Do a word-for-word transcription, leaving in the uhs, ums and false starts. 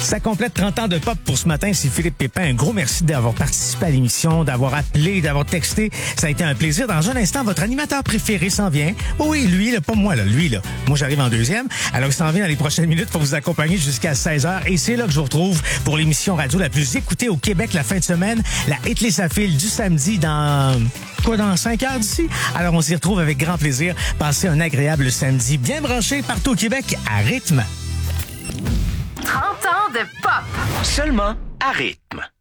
Ça complète trente ans de pop pour ce matin. C'est Philippe Pépin. Un gros merci d'avoir participé à l'émission, d'avoir appelé, d'avoir texté. Ça a été un plaisir. Dans un instant, votre animateur préféré s'en vient. Oui, lui, là, pas moi, là, lui, là. Moi, j'arrive en deuxième. Alors, il s'en vient dans les prochaines minutes pour vous accompagner jusqu'à seize heures. Et c'est là que je vous retrouve pour l'émission radio la plus écoutée au Québec la fin de semaine. La Hit à fil du samedi dans... quoi, dans cinq heures d'ici? Alors, on s'y retrouve avec grand plaisir. Passez un agréable samedi bien branché partout au Québec à rythme. trente ans de pop. Seulement à rythme.